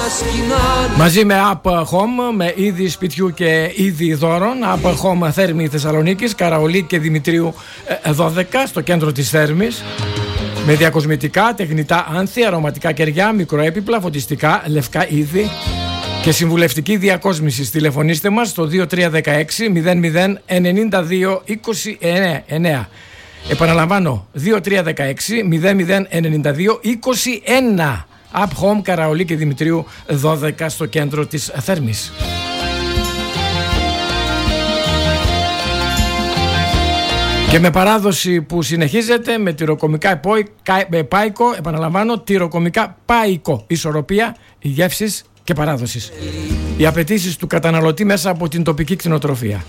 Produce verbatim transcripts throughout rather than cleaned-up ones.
Μαζί με Up Home, με είδη σπιτιού και είδη δώρων. Up Home Θέρμη Θεσσαλονίκης, Καραολί και Δημητρίου δώδεκα, στο κέντρο της Θέρμης. Με διακοσμητικά, τεχνητά άνθη, αρωματικά κεριά, μικροέπιπλα, φωτιστικά, λευκά είδη και συμβουλευτική διακόσμηση. Τηλεφωνήστε μας στο δύο τρία ένα έξι μηδέν μηδέν εννιά δύο είκοσι εννέα. Επαναλαμβάνω, δύο τρία ένα έξι μηδέν μηδέν εννιά δύο είκοσι ένα. Up Home, Καραολί και Δημητρίου δώδεκα, στο κέντρο της Θέρμης. Και με παράδοση που συνεχίζεται με τυροκομικά πάικο, επαναλαμβάνω, τυροκομικά πάικο, ισορροπία, γεύσης και παράδοσης. Οι απαιτήσεις του καταναλωτή μέσα από την τοπική κτηνοτροφία.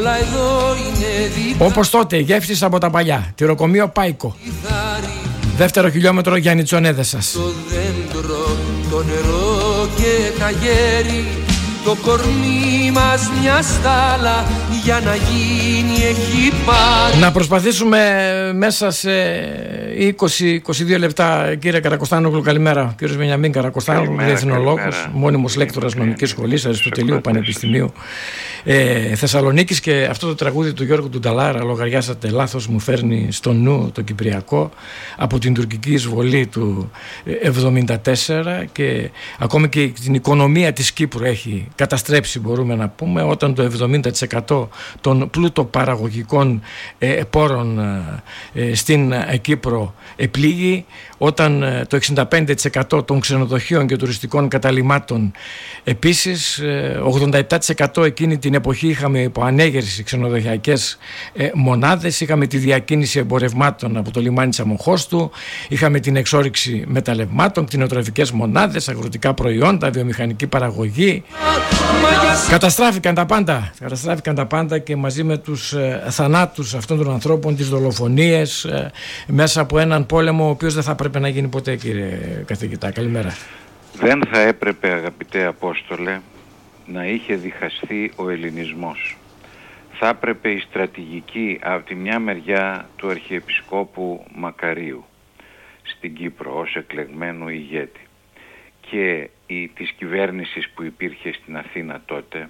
Όπως τότε, γεύσεις από τα παλιά. Τυροκομείο πάικο. Δεύτερο χιλιόμετρο για Νιτσονέδες σας. Το δέντρο, το νερό και τα γέρι, το κορμί μας μια στάλα για να γίνει έχει πάρει. Να προσπαθήσουμε μέσα σε είκοσι με είκοσι δύο λεπτά, κύριε Καρακοστάνογλου, καλημέρα. Κύριος Βενιαμίν Καρακοστάνογλου, διεθνολόγος, μόνιμος λέκτορας νομικής σχολής Αριστοτελείου Πανεπιστημίου ε, Θεσσαλονίκης, και αυτό το τραγούδι του Γιώργου Τουνταλάρα, λογαριάσατε λάθος, μου φέρνει στο νου το Κυπριακό από την τουρκική εισβολή του εβδομήντα τέσσερα, και ακόμη και την οικονομία της Κύπρου έχει καταστρέψει, μπορούμε να πούμε, όταν το εβδομήντα τοις εκατό των πλούτοπαραγωγικών ε, πόρων ε, στην ε, Κύπρο επλήγει, όταν ε, το εξήντα πέντε τοις εκατό των ξενοδοχείων και τουριστικών καταλυμάτων επίσης, ε, ογδόντα επτά τοις εκατό εκείνη την εποχή είχαμε υποανέγερση ξενοδοχειακές ε, μονάδες, είχαμε τη διακίνηση εμπορευμάτων από το λιμάνι της Αμοχώστου, είχαμε την εξόρυξη μεταλλευμάτων, κτηνοτροφικές μονάδες, αγροτικά προϊόντα, βιομηχανική παραγωγή. Καταστράφηκαν τα πάντα, καταστράφηκαν τα πάντα και μαζί με τους ε, θανάτους αυτών των ανθρώπων, τις δολοφονίες, ε, μέσα από έναν πόλεμο ο οποίος δεν θα έπρεπε να γίνει ποτέ, κύριε καθηγητά. Καλημέρα. Δεν θα έπρεπε, αγαπητέ Απόστολε, να είχε διχαστεί ο ελληνισμός. Θα έπρεπε η στρατηγική από τη μια μεριά του Αρχιεπισκόπου Μακαρίου στην Κύπρο ως εκλεγμένου ηγέτη και η, της κυβέρνησης που υπήρχε στην Αθήνα τότε,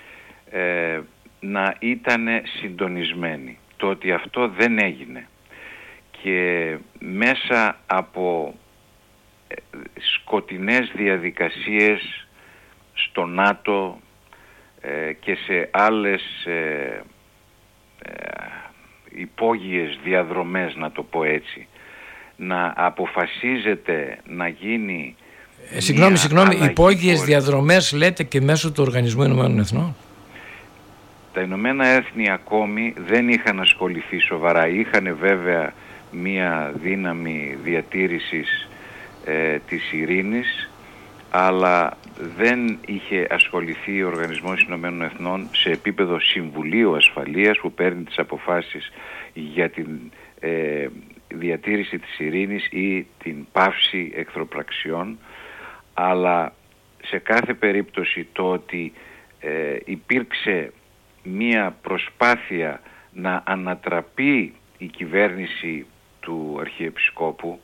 ε, να ήταν συντονισμένη. Το ότι αυτό δεν έγινε και μέσα από ε, σκοτεινές διαδικασίες στο ΝΑΤΟ ε, και σε άλλες ε, ε, υπόγειες διαδρομές, να το πω έτσι, να αποφασίζεται να γίνει Ε, συγγνώμη, συγγνώμη, υπόγειες διαδρομές λέτε και μέσω του Οργανισμού Ηνωμένων Εθνών. Τα Ηνωμένα Έθνη ακόμη δεν είχαν ασχοληθεί σοβαρά. Είχαν βέβαια μία δύναμη διατήρησης ε, της ειρήνης, αλλά δεν είχε ασχοληθεί ο Οργανισμός Ηνωμένων Εθνών σε επίπεδο Συμβουλίου Ασφαλείας που παίρνει τις αποφάσεις για την ε, διατήρηση της ειρήνης ή την πάυση εχθροπραξιών. Αλλά σε κάθε περίπτωση το ότι ε, υπήρξε μία προσπάθεια να ανατραπεί η κυβέρνηση του Αρχιεπισκόπου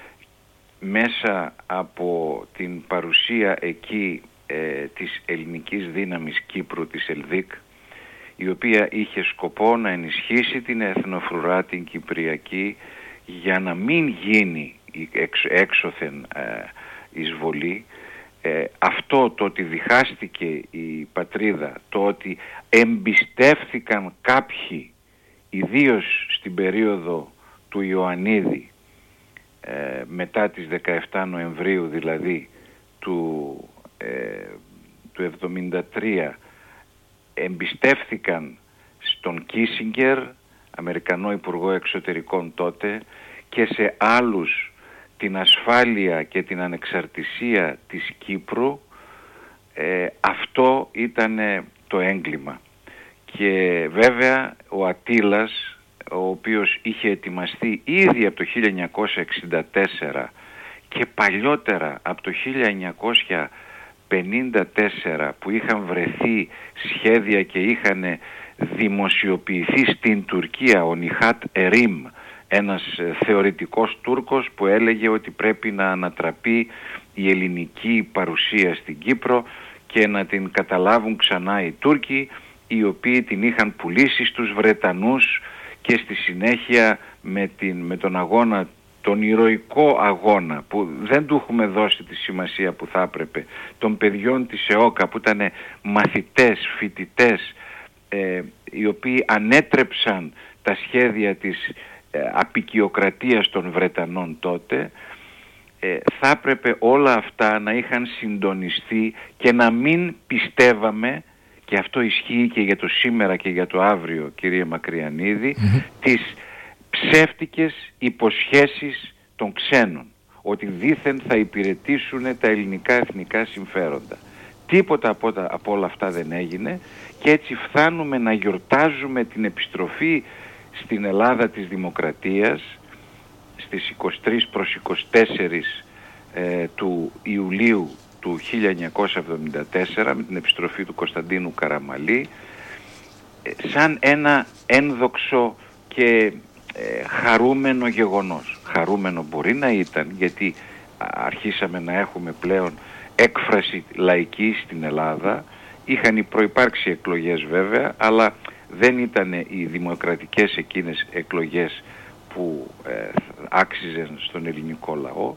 μέσα από την παρουσία εκεί ε, της ελληνικής δύναμης Κύπρου, της ΕΛΔΙΚ, η οποία είχε σκοπό να ενισχύσει την εθνοφρουρά, την Κυπριακή, για να μην γίνει έξ, έξωθεν ε, εισβολή. Ε, αυτό το ότι διχάστηκε η πατρίδα, το ότι εμπιστεύθηκαν κάποιοι, ιδίως στην περίοδο του Ιωαννίδη, ε, μετά τις δεκαεφτά Νοεμβρίου δηλαδή του, ε, του εβδομήντα τρία, εμπιστεύθηκαν στον Κίσιγκερ, Αμερικανό Υπουργό Εξωτερικών τότε, και σε άλλους την ασφάλεια και την ανεξαρτησία της Κύπρου. ε, αυτό ήταν το έγκλημα. Και βέβαια ο Ατήλας, ο οποίος είχε ετοιμαστεί ήδη από το χίλια εννιακόσια εξήντα τέσσερα και παλιότερα από το χίλια εννιακόσια πενήντα τέσσερα, που είχαν βρεθεί σχέδια και είχαν δημοσιοποιηθεί στην Τουρκία, ο Νιχάτ Ερίμ, ένας θεωρητικός Τούρκος που έλεγε ότι πρέπει να ανατραπεί η ελληνική παρουσία στην Κύπρο και να την καταλάβουν ξανά οι Τούρκοι, οι οποίοι την είχαν πουλήσει στους Βρετανούς και στη συνέχεια με, την, με τον αγώνα, τον ηρωικό αγώνα που δεν του έχουμε δώσει τη σημασία που θα έπρεπε, των παιδιών της ΕΟΚΑ που ήταν μαθητές, φοιτητές, ε, οι οποίοι ανέτρεψαν τα σχέδια της ε, απικιοκρατίας των Βρετανών τότε, ε, θα έπρεπε όλα αυτά να είχαν συντονιστεί και να μην πιστεύαμε, και αυτό ισχύει και για το σήμερα και για το αύριο, κύριε Μακριανίδη, mm-hmm. τις ψεύτικες υποσχέσεις των ξένων, ότι δήθεν θα υπηρετήσουν τα ελληνικά εθνικά συμφέροντα. Τίποτα από, τα, από όλα αυτά δεν έγινε και έτσι φτάνουμε να γιορτάζουμε την επιστροφή στην Ελλάδα της Δημοκρατίας στις είκοσι τρεις προς είκοσι τέσσερις ε, του Ιουλίου του χίλια εννιακόσια εβδομήντα τέσσερα με την επιστροφή του Κωνσταντίνου Καραμαλή, ε, σαν ένα ένδοξο και ε, χαρούμενο γεγονός. Χαρούμενο μπορεί να ήταν, γιατί αρχίσαμε να έχουμε πλέον έκφραση λαϊκή στην Ελλάδα. Είχαν προϋπάρξει εκλογές βέβαια, αλλά δεν ήταν οι δημοκρατικές εκείνες εκλογές που ε, άξιζαν στον ελληνικό λαό.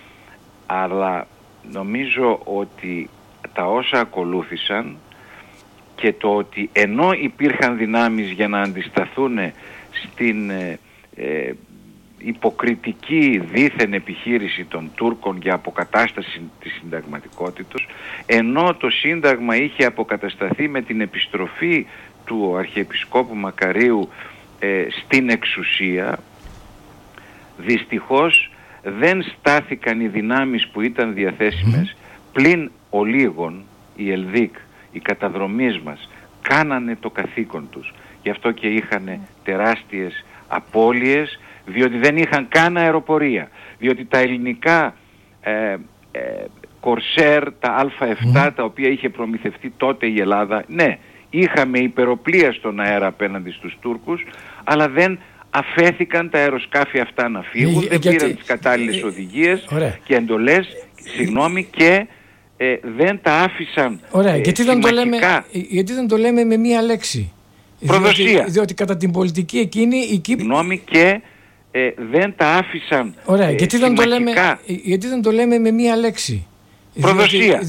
Αλλά νομίζω ότι τα όσα ακολούθησαν και το ότι ενώ υπήρχαν δυνάμεις για να αντισταθούν στην ε, ε, υποκριτική δίθεν επιχείρηση των Τούρκων για αποκατάσταση της συνταγματικότητας, ενώ το Σύνταγμα είχε αποκατασταθεί με την επιστροφή του Αρχιεπισκόπου Μακαρίου ε, στην εξουσία, δυστυχώς δεν στάθηκαν οι δυνάμεις που ήταν διαθέσιμες, πλην ολίγων η ΕΛΔΙΚ, οι καταδρομείς μας, κάνανε το καθήκον τους. Γι' αυτό και είχαν τεράστιες απώλειες, διότι δεν είχαν καν αεροπορία, διότι τα ελληνικά ε, ε, κορσέρ, τα Α επτά, τα οποία είχε προμηθευτεί τότε η Ελλάδα, ναι, είχαμε υπεροπλία στον αέρα απέναντι στους Τούρκους, αλλά δεν αφέθηκαν τα αεροσκάφη αυτά να φύγουν, ε, δεν γιατί... πήραν τις κατάλληλες οδηγίες ε, και εντολές, συγγνώμη, και ε, δεν τα άφησαν. Ωραία, ε, γιατί, δεν το λέμε, γιατί δεν το λέμε με μία λέξη? Προδοσία. Διότι, διότι κατά την πολιτική εκείνη η Κύπρο... Συγγνώμη, και ε, δεν τα άφησαν. Ωραία, ε, γιατί, δεν το λέμε, γιατί δεν το λέμε με μία λέξη? Προδοσία. Διότι,